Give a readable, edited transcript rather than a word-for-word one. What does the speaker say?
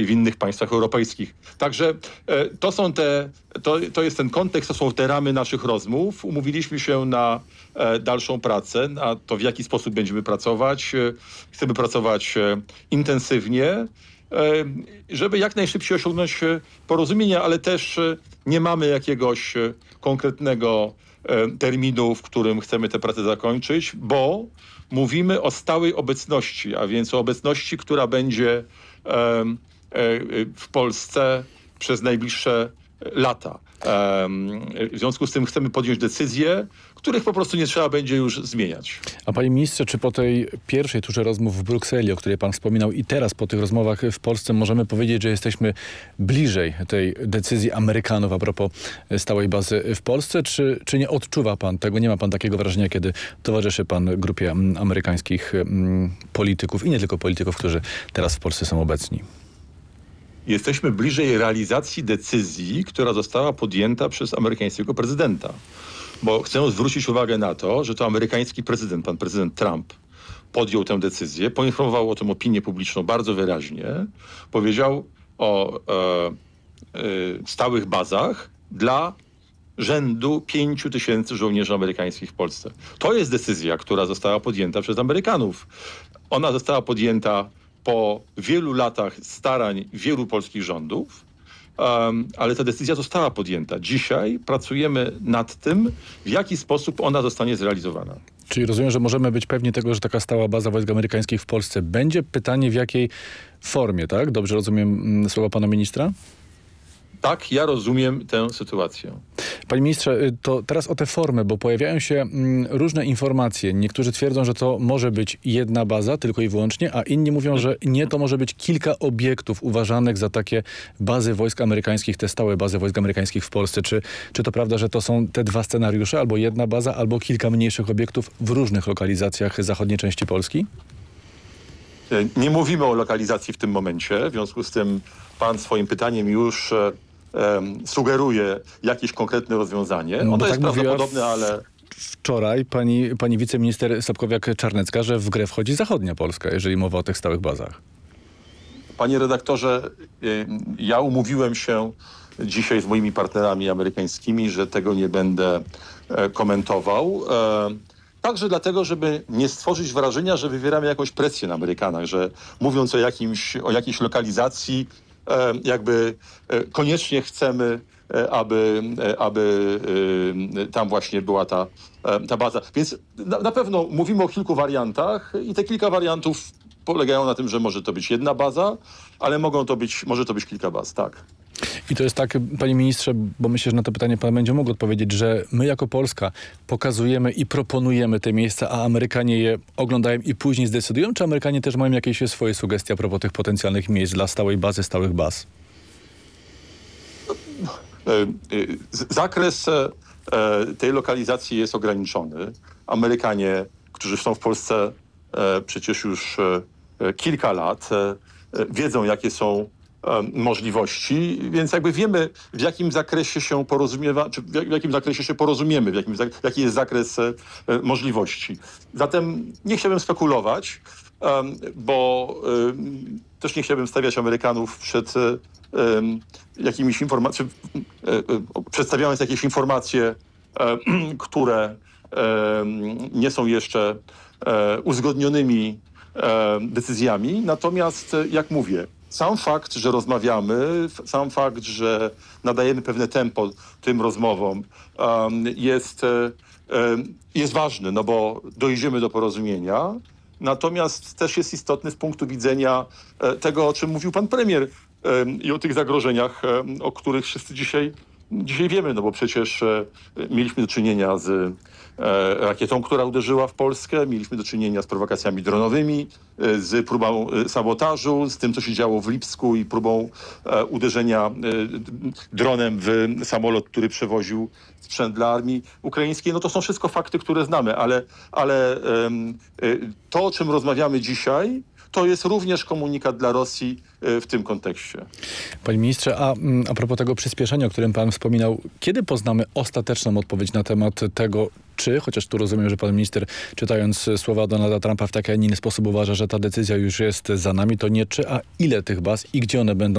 w innych państwach europejskich. Także to jest ten kontekst, to są te ramy naszych rozmów. Umówiliśmy się na dalszą pracę, na to, w jaki sposób będziemy pracować. Chcemy pracować intensywnie, żeby jak najszybciej osiągnąć porozumienie, ale też nie mamy jakiegoś konkretnego terminu, w którym chcemy tę pracę zakończyć, bo mówimy o stałej obecności, a więc o obecności, która będzie w Polsce przez najbliższe lata. W związku z tym chcemy podjąć decyzje, których po prostu nie trzeba będzie już zmieniać. A panie ministrze, czy po tej pierwszej turze rozmów w Brukseli, o której pan wspominał, i teraz po tych rozmowach w Polsce możemy powiedzieć, że jesteśmy bliżej tej decyzji Amerykanów a propos stałej bazy w Polsce, czy nie odczuwa pan tego, nie ma pan takiego wrażenia, kiedy towarzyszy pan grupie amerykańskich polityków i nie tylko polityków, którzy teraz w Polsce są obecni? Jesteśmy bliżej realizacji decyzji, która została podjęta przez amerykańskiego prezydenta. Bo chcę zwrócić uwagę na to, że to amerykański prezydent, pan prezydent Trump, podjął tę decyzję, poinformował o tym opinię publiczną bardzo wyraźnie, powiedział o stałych bazach dla rzędu 5 000 żołnierzy amerykańskich w Polsce. To jest decyzja, która została podjęta przez Amerykanów. Ona została podjęta po wielu latach starań wielu polskich rządów, ale ta decyzja została podjęta. Dzisiaj pracujemy nad tym, w jaki sposób ona zostanie zrealizowana. Czyli rozumiem, że możemy być pewni tego, że taka stała baza wojsk amerykańskich w Polsce będzie. Pytanie, w jakiej formie, tak? Dobrze rozumiem słowa pana ministra? Tak, ja rozumiem tę sytuację. Panie ministrze, to teraz o tę formę, bo pojawiają się różne informacje. Niektórzy twierdzą, że to może być jedna baza tylko i wyłącznie, a inni mówią, że nie, to może być kilka obiektów uważanych za takie bazy wojsk amerykańskich, te stałe bazy wojsk amerykańskich w Polsce. Czy to prawda, że to są te dwa scenariusze, albo jedna baza, albo kilka mniejszych obiektów w różnych lokalizacjach zachodniej części Polski? Nie mówimy o lokalizacji w tym momencie, w związku z tym pan swoim pytaniem już sugeruje jakieś konkretne rozwiązanie. Ono jest prawdopodobne, ale... Wczoraj pani wiceminister Sapkowiak-Czarnecka, że w grę wchodzi zachodnia Polska, jeżeli mowa o tych stałych bazach. Panie redaktorze, ja umówiłem się dzisiaj z moimi partnerami amerykańskimi, że tego nie będę komentował. Także dlatego, żeby nie stworzyć wrażenia, że wywieramy jakąś presję na Amerykanach, że mówiąc o jakiejś lokalizacji, jakby koniecznie chcemy, aby tam właśnie była ta baza. Więc na pewno mówimy o kilku wariantach i te kilka wariantów polegają na tym, że może to być jedna baza, ale może to być kilka baz, tak. I to jest tak, panie ministrze, bo myślę, że na to pytanie pan będzie mógł odpowiedzieć, że my jako Polska pokazujemy i proponujemy te miejsca, a Amerykanie je oglądają i później zdecydują, czy Amerykanie też mają jakieś swoje sugestie a propos tych potencjalnych miejsc dla stałej bazy, stałych baz? Zakres tej lokalizacji jest ograniczony. Amerykanie, którzy są w Polsce przecież już kilka lat, wiedzą, jakie są możliwości, więc jakby wiemy, w jakim zakresie się w jakim zakresie się porozumiemy, jaki jest zakres możliwości. Zatem nie chciałbym spekulować, bo też nie chciałbym stawiać Amerykanów przed jakimiś informacjami, przedstawiając jakieś informacje, które nie są jeszcze uzgodnionymi decyzjami. Natomiast, jak mówię, sam fakt, że rozmawiamy, sam fakt, że nadajemy pewne tempo tym rozmowom, jest ważny, no bo dojdziemy do porozumienia. Natomiast też jest istotny z punktu widzenia tego, o czym mówił pan premier i o tych zagrożeniach, o których wszyscy dzisiaj wiemy, no bo przecież mieliśmy do czynienia z rakietą, która uderzyła w Polskę, mieliśmy do czynienia z prowokacjami dronowymi, z próbą sabotażu, z tym, co się działo w Lipsku i próbą uderzenia dronem w samolot, który przewoził sprzęt dla armii ukraińskiej. No to są wszystko fakty, które znamy, ale to, o czym rozmawiamy dzisiaj, to jest również komunikat dla Rosji w tym kontekście. Panie ministrze, a propos tego przyspieszenia, o którym pan wspominał, kiedy poznamy ostateczną odpowiedź na temat tego, czy, chociaż tu rozumiem, że pan minister, czytając słowa Donalda Trumpa w taki, a nie inny sposób uważa, że ta decyzja już jest za nami, to nie czy, a ile tych baz i gdzie one będą